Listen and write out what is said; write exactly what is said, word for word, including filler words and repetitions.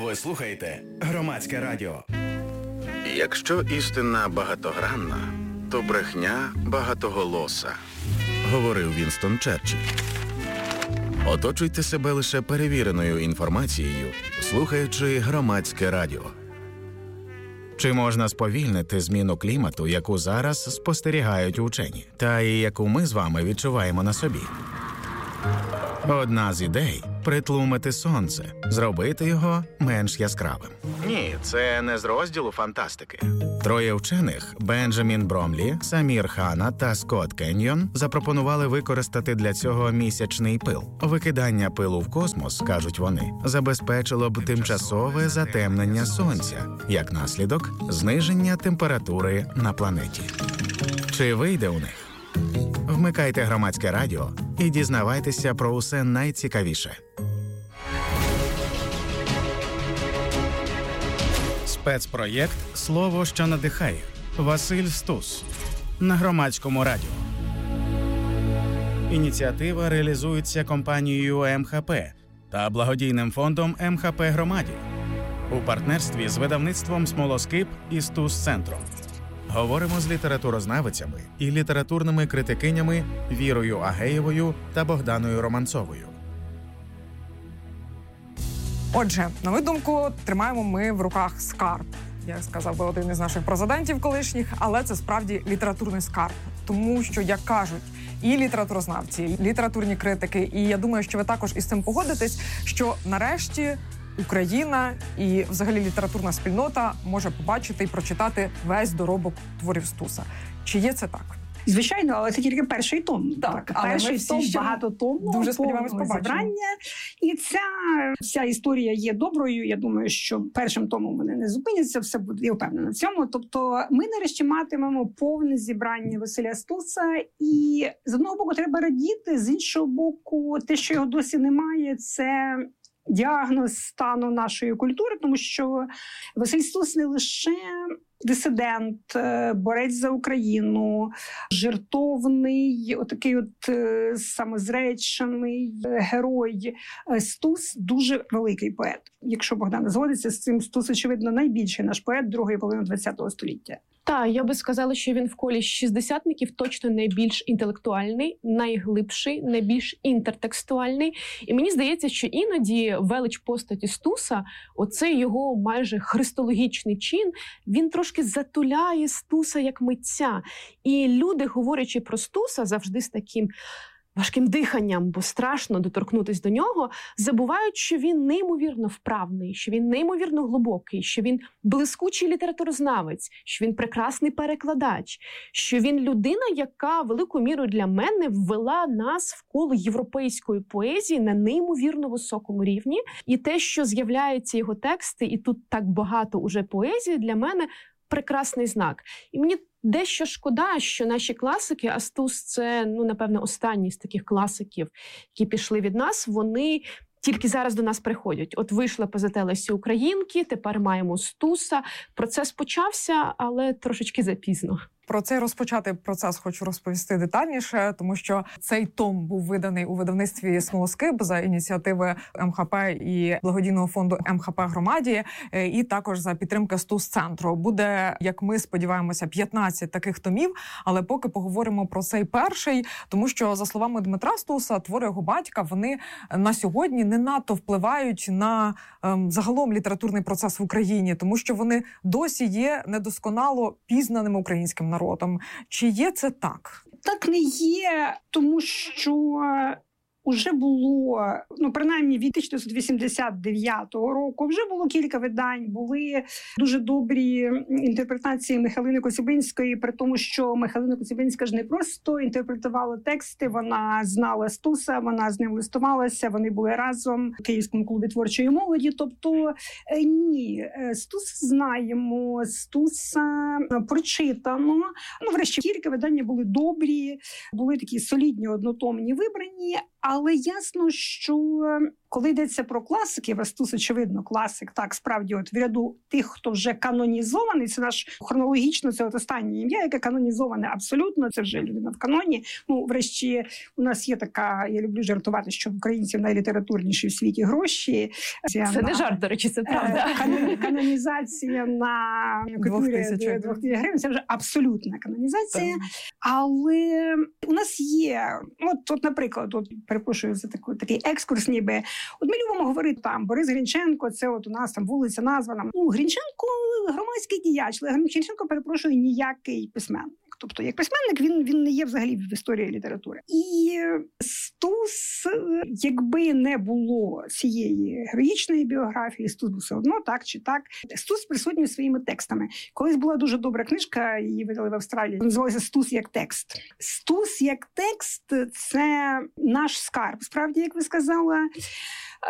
Ви слухаєте Громадське радіо. Якщо істина багатогранна, то брехня багатоголоса, говорив Вінстон Черчилль. Оточуйте себе лише перевіреною інформацією, слухаючи Громадське радіо. Чи можна сповільнити зміну клімату, яку зараз спостерігають учені, та і яку ми з вами відчуваємо на собі? Одна з ідей – притлумити сонце, зробити його менш яскравим. Ні, це не з розділу фантастики. Троє вчених – Бенджамін Бромлі, Самір Хана та Скотт Кеньйон – запропонували використати для цього місячний пил. Викидання пилу в космос, кажуть вони, забезпечило б тимчасове затемнення сонця, як наслідок – зниження температури на планеті. Чи вийде у них? Вмикайте Громадське радіо і дізнавайтеся про усе найцікавіше. Спецпроєкт «Слово, що надихає». Василь Стус. На Громадському радіо. Ініціатива реалізується компанією ем ха пе та благодійним фондом ем ха пе «Громаді» у партнерстві з видавництвом «Смолоскип» і «Стус-центром». Говоримо з літературознавицями і літературними критикинями Вірою Агеєвою та Богданою Романцовою. Отже, на мою думку, тримаємо ми в руках скарб. Як сказав би один із наших президентів колишніх, але це справді літературний скарб. Тому що, як кажуть і літературознавці, і літературні критики, і я думаю, що ви також із цим погодитесь, що нарешті Україна і взагалі літературна спільнота може побачити і прочитати весь доробок творів Стуса. Чи є це так? Звичайно, але це тільки перший том. Так, але перший ми том, ще багато тому, дуже сподіваємось побачимо. Зібрання. І ця вся історія є доброю. Я думаю, що першим томом вони не зупиняться, все буде, я впевнена в цьому. Тобто ми нарешті матимемо повне зібрання Василя Стуса. І з одного боку треба радіти, з іншого боку, те, що його досі немає, це діагноз стану нашої культури, тому що Василь Стус не лише дисидент, борець за Україну, жертовний, отакий от самозречений герой. Стус дуже великий поет. Якщо Богдан згодиться з цим, Стус, очевидно, найбільший наш поет другої половини ХХ століття. Так, я би сказала, що він в колі шістдесятників точно найбільш інтелектуальний, найглибший, найбільш інтертекстуальний. І мені здається, що іноді велич постаті Стуса, оцей його майже христологічний чин, він трошки затуляє Стуса як митця. І люди, говорячи про Стуса, завжди з таким важким диханням, бо страшно доторкнутися до нього, забувають, що він неймовірно вправний, що він неймовірно глибокий, що він блискучий літературознавець, що він прекрасний перекладач, що він людина, яка великою мірою для мене ввела нас в коло європейської поезії на неймовірно високому рівні. І те, що з'являються його тексти, і тут так багато уже поезії, для мене прекрасний знак. І мені дещо шкода, що наші класики, а Стус – це, ну, напевно, останній з таких класиків, які пішли від нас, вони тільки зараз до нас приходять. От вийшла ПЗТ Лесі Українки, тепер маємо Стуса. Процес почався, але трошечки запізно. Про цей розпочатий процес хочу розповісти детальніше, тому що цей том був виданий у видавництві «Смолоскип» за ініціативи ем ха пе і благодійного фонду ем ха пе «Громаді», і також за підтримки Стус-центру. Буде, як ми сподіваємося, п'ятнадцять таких томів, але поки поговоримо про цей перший, тому що, за словами Дмитра Стуса, твори його батька, вони на сьогодні не надто впливають на ем, загалом літературний процес в Україні, тому що вони досі є недосконало пізнаним українським народом. Народом. Чи є це так? Так не є, тому що уже було, ну, принаймні від тисяча дев'ятсот вісімдесят дев'ятого року, вже було кілька видань, були дуже добрі інтерпретації Михайлини Коцюбинської, при тому, що Михайлина Коцюбинська ж не просто інтерпретувала тексти, вона знала Стуса, вона з ним листувалася, вони були разом в Київському клубі творчої молоді. Тобто, ні, Стус знаємо, Стуса прочитано. Ну, врешті, кілька видання були добрі, були такі солідні, однотомні, вибрані. Але ясно, що коли йдеться про класиків, а Стус, очевидно, класик, так, справді, от в ряду тих, хто вже канонізований, це наш хронологічно, це от останнє ім'я, яке канонізоване абсолютно, це вже людина в каноні. Ну, врешті, у нас є така, я люблю жартувати, що в українців найлітературніші в світі гроші. Це, це не жарт, до речі, це правда. Кан, канонізація на купюрі двох тисяч гривень, це вже абсолютна канонізація. Так. Але у нас є, от, от наприклад, от, перепрошую за таку, такий екскурс, ніби, от ми любимо говорити там, Борис Грінченко, це от у нас там вулиця названа. Ну, Грінченко громадський діяч, але Грінченко, перепрошую, ніякий письменник. Тобто, як письменник, він, він не є взагалі в історії літератури. І Стус, якби не було цієї героїчної біографії, Стус був все одно, так чи так. Стус присутній своїми текстами. Колись була дуже добра книжка, її видали в Австралії, називалася «Стус як текст». Стус як текст – це наш скарб. Справді, як ви сказала,